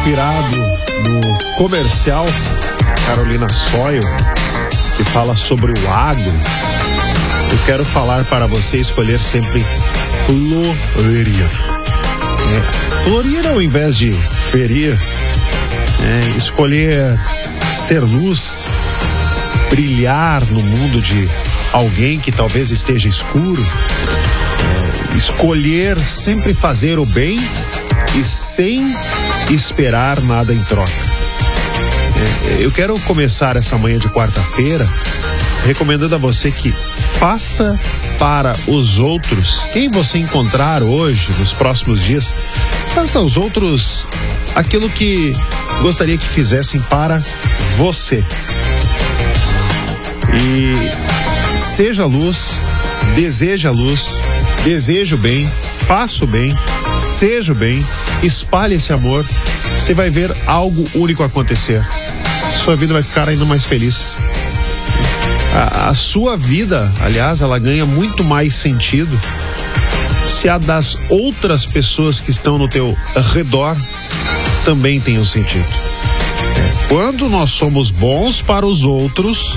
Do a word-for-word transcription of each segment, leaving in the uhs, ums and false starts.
inspirado no comercial Carolina Soil, que fala sobre o agro, eu quero falar para você escolher sempre florir. É, florir ao invés de ferir, é, escolher ser luz, brilhar no mundo de alguém que talvez esteja escuro, é, escolher sempre fazer o bem e sem esperar nada em troca. É, eu quero começar essa manhã de quarta-feira recomendando a você que faça para os outros, quem você encontrar hoje, nos próximos dias, faça aos outros aquilo que gostaria que fizessem para você. E seja luz, deseja luz, deseja o bem, faça o bem, seja o bem, espalhe esse amor, você vai ver algo único acontecer. Sua vida vai ficar ainda mais feliz. A, a sua vida, aliás, ela ganha muito mais sentido se a das outras pessoas que estão no teu redor também tem um sentido. É, quando nós somos bons para os outros,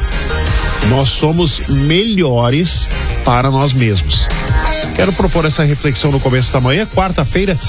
nós somos melhores para nós mesmos. Quero propor essa reflexão no começo da manhã, quarta-feira,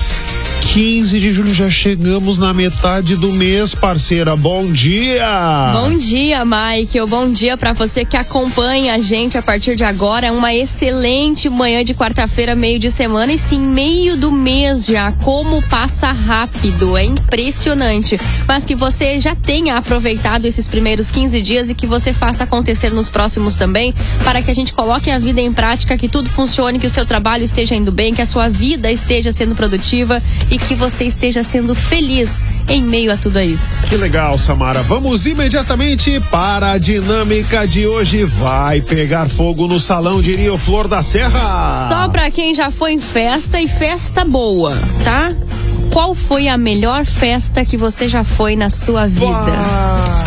quinze de julho, já chegamos na metade do mês, parceira. Bom dia! Bom dia, Mike. Bom dia pra você que acompanha a gente a partir de agora. É uma excelente manhã de quarta-feira, meio de semana, e sim, meio do mês já. Como passa rápido, é impressionante. Mas que você já tenha aproveitado esses primeiros quinze dias e que você faça acontecer nos próximos também, para que a gente coloque a vida em prática, que tudo funcione, que o seu trabalho esteja indo bem, que a sua vida esteja sendo produtiva e que você esteja sendo feliz em meio a tudo isso. Que legal, Samara. Vamos imediatamente para a dinâmica de hoje. Vai pegar fogo no salão, diria o Flor da Serra. Só pra quem já foi em festa, e festa boa, tá? Qual foi a melhor festa que você já foi na sua vida? Bah,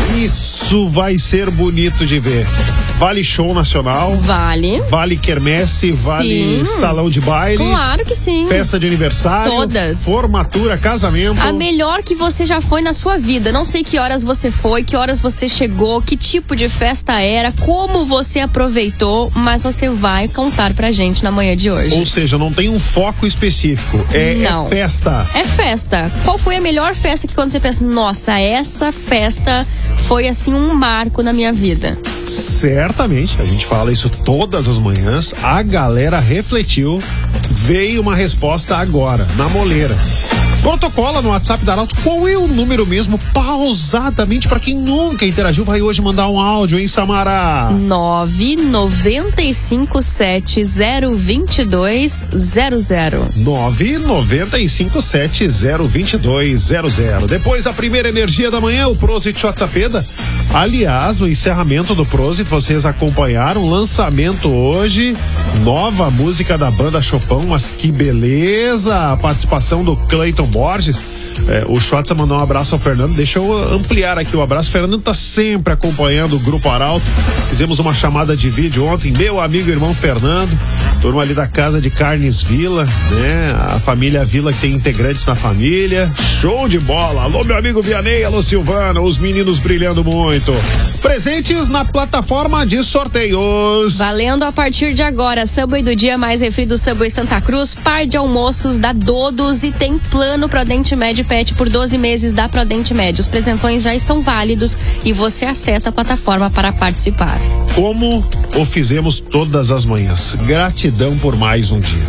isso vai ser bonito de ver. Vale show nacional? Vale. Vale quermesse? Vale sim. Salão de baile? Claro que sim. Festa de aniversário? Todas. Formatura, casamento? A melhor que você já foi na sua vida. Não sei que horas você foi, que horas você chegou, que tipo de festa era, como você aproveitou, mas você vai contar pra gente na manhã de hoje. Ou seja, não tem um foco específico. É, não. é festa. É festa. Qual foi a melhor festa que quando você pensa, nossa, essa festa foi assim um marco na minha vida? Certamente, a gente fala isso todas as manhãs, a galera refletiu, veio uma resposta agora, na moleira. Protocola no WhatsApp da Arauto, qual é o número mesmo, pausadamente, para quem nunca interagiu, vai hoje mandar um áudio, hein, Samara? nove nove cinco sete zero dois dois zero zero. nove nove cinco sete zero dois dois zero zero. Depois da primeira energia da manhã, o Prozit WhatsAppeda. Aliás, no encerramento do Prozit, vocês acompanharam o lançamento hoje, nova música da banda Chopin, mas que beleza! A participação do Cleiton Borges. É, o Schwartz mandou um abraço ao Fernando. Deixa eu ampliar aqui o abraço. O Fernando tá sempre acompanhando o Grupo Arauto. Fizemos uma chamada de vídeo ontem. Meu amigo e irmão Fernando, turma ali da Casa de Carnes Vila, né? A família Vila que tem integrantes na família. Show de bola. Alô, meu amigo Vianney, alô, Silvana, os meninos brilhando muito. Presentes na plataforma de sorteios. Valendo a partir de agora, Subway do dia mais refri do Subway Santa Cruz, par de almoços da Dodos e tem plano Prodente Med Pet por doze meses da Prodente Med. Os presentões já estão válidos e você acessa a plataforma para participar. Como o fizemos todas as manhãs. Gratidão por mais um dia.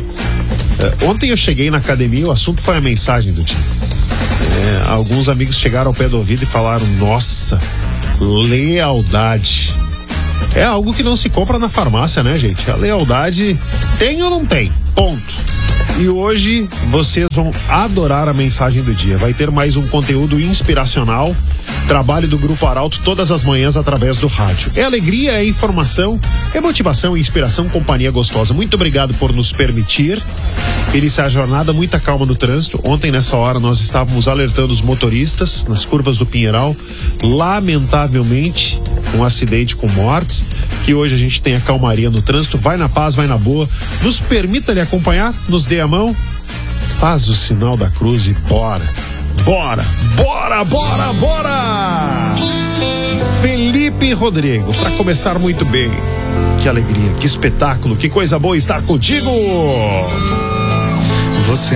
É, ontem eu cheguei na academia, o assunto foi a mensagem do dia. É, alguns amigos chegaram ao pé do ouvido e falaram, nossa, lealdade. É algo que não se compra na farmácia, né, gente? A lealdade tem ou não tem? Ponto. E hoje vocês vão adorar a mensagem do dia. Vai ter mais um conteúdo inspiracional. Trabalho do Grupo Arauto todas as manhãs através do rádio. É alegria, é informação, é motivação, é inspiração, companhia gostosa. Muito obrigado por nos permitir iniciar a jornada. Muita calma no trânsito. Ontem nessa hora nós estávamos alertando os motoristas nas curvas do Pinheiral. Lamentavelmente, um acidente com mortes. Que hoje a gente tem a calmaria no trânsito. Vai na paz, vai na boa. Nos permita lhe acompanhar, nos dê a mão. Faz o sinal da cruz e bora. Bora, bora, bora, bora! Felipe Rodrigo, para começar muito bem. Que alegria, que espetáculo, que coisa boa estar contigo! Você